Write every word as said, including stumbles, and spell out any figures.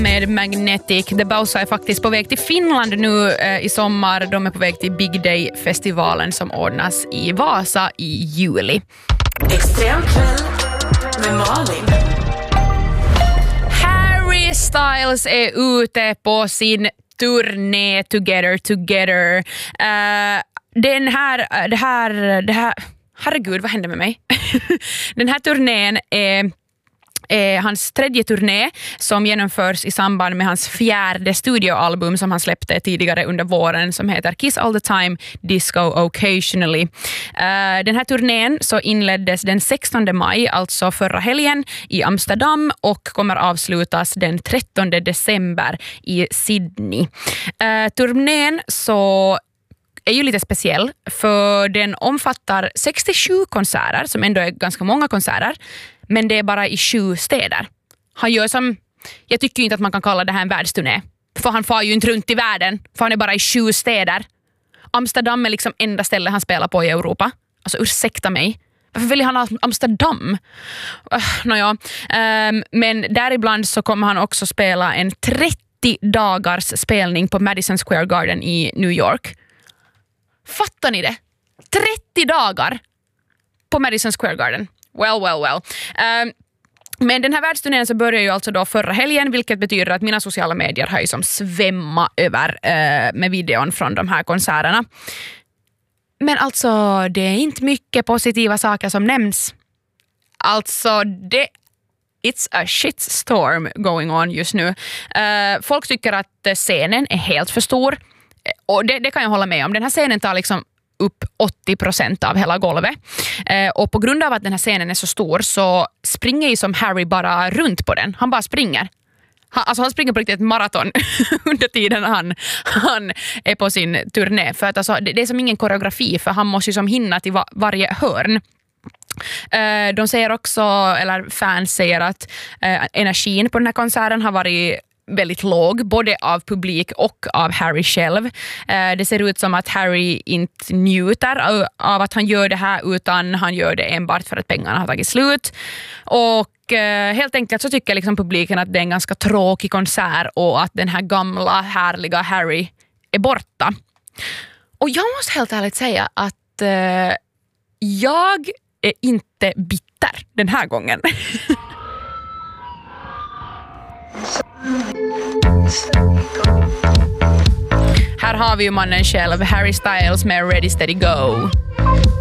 med Magnetic. The Bausa är faktiskt på väg till Finland nu eh, i sommar. De är på väg till Big Day-festivalen som ordnas i Vasa i juli. Extremkväll med Malin. Harry Styles är ute på sin turné Together Together. Uh, den här, det här, det här, herregud, vad hände med mig? Den här turnén är Eh, hans tredje turné som genomförs i samband med hans fjärde studioalbum som han släppte tidigare under våren som heter Kiss All The Time, Disco Occasionally. Eh, den här turnén så inleddes den sextonde maj, alltså förra helgen, i Amsterdam och kommer avslutas den trettonde december i Sydney. Eh, turnén så är ju lite speciell för den omfattar sextiosju konserter som ändå är ganska många konserter. Men det är bara i sju städer. Han gör som, jag tycker ju inte att man kan kalla det här en världsturné. För han far ju inte runt i världen. För han är bara i sju städer. Amsterdam är liksom enda stället han spelar på i Europa. Alltså ursäkta mig. Varför vill han ha Amsterdam? Uh, Nåja. Um, men däribland så kommer han också spela en trettio dagars spelning på Madison Square Garden i New York. Fattar ni det? trettio dagar på Madison Square Garden. Well, well, well. Um, men den här världsturnén så börjar ju alltså då förra helgen, vilket betyder att mina sociala medier har ju som svämma över uh, med videon från de här konserterna. Men alltså, det är inte mycket positiva saker som nämns. Alltså, det it's a shitstorm going on just nu. Uh, folk tycker att scenen är helt för stor. Och det, det kan jag hålla med om. Den här scenen tar liksom upp åttio procent av hela golvet. Eh, och på grund av att den här scenen är så stor så springer ju som Harry bara runt på den. Han bara springer. Han, alltså han springer på riktigt ett maraton under tiden han, han är på sin turné. För att alltså, det, det är som ingen koreografi för han måste ju som hinna till va, varje hörn. Eh, de säger också, eller fans säger att eh, energin på den här konserten har varit väldigt låg, både av publik och av Harry själv. Eh, det ser ut som att Harry inte njuter av, av att han gör det här utan han gör det enbart för att pengarna har tagit slut. Och eh, helt enkelt så tycker liksom publiken att det är en ganska tråkig konsert och att den här gamla härliga Harry är borta. Och jag måste helt ärligt säga att eh, jag är inte bitter den här gången. Här har vi ju mannen själv, Harry Styles med Ready Steady Go.